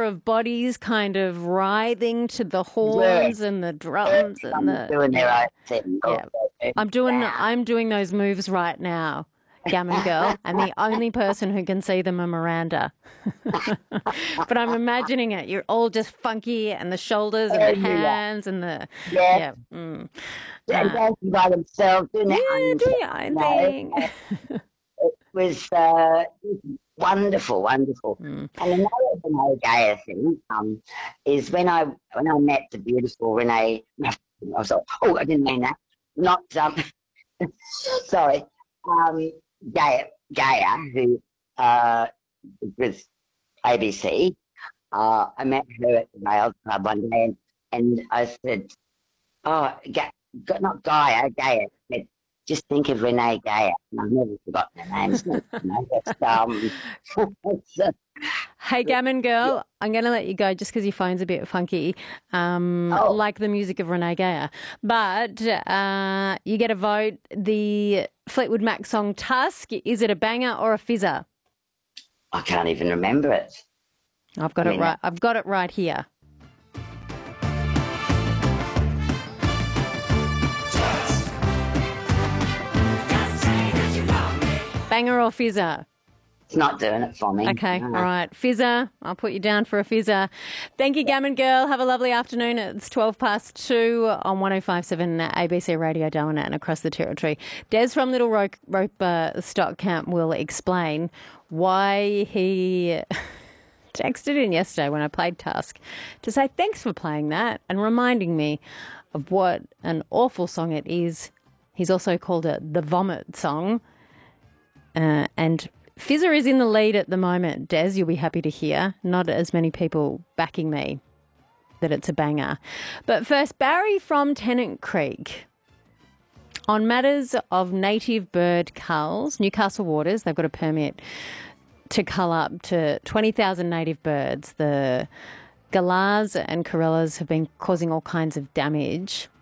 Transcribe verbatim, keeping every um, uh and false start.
of bodies kind of writhing to the horns Yes. and the drums and Everyone's the doing their yeah. own thing. Yeah. Also. I'm doing Wow. I'm doing those moves right now, Gammon Girl, and the only person who can see them are Miranda. But I'm imagining it. You're all just funky, and the shoulders and the Everyone. hands and the Yeah. yeah. Mm. And Uh, dancing by themselves, doing their yeah, own do thing. your own You know. thing. It was uh, wonderful, wonderful. Mm. And another Renee Gayer thing um, is when I when I met the beautiful Renee. I was like, oh, I didn't mean that. Not um, sorry, um, Gayer, Gayer, who uh, was A B C. Uh, I met her at the Rails Club one day, and, and I said, "Oh, Ga- Ga- not Gaia, Gayer." I said, just think of Renee Gayer, and I've never forgotten her name. So, you know, that's, um, it's, uh, Hey, Gammon Girl, I'm going to let you go just because your phone's a bit funky, um, oh, like the music of Renee Gayer. But uh, you get a vote. The Fleetwood Mac song Tusk, is it a banger or a fizzer? I can't even remember it. I've got I it mean, right. I've got it right here. Banger or fizzer? It's not doing it for me. Okay, No. all right. Fizzer, I'll put you down for a fizzer. Thank you, Gammon Girl. Have a lovely afternoon. It's twelve past two on one oh five point seven A B C Radio Darwin and across the territory. Des from Little Rope, Rope uh, Stock Camp will explain why he texted in yesterday when I played Tusk to say thanks for playing that and reminding me of what an awful song it is. He's also called it the Vomit Song. Uh, and Fizzer is in the lead at the moment. Des, you'll be happy to hear. Not as many people backing me that it's a banger. But first, Barry from Tennant Creek. On matters of native bird culls, Newcastle Waters, they've got a permit to cull up to twenty thousand native birds. The galahs and corellas have been causing all kinds of damage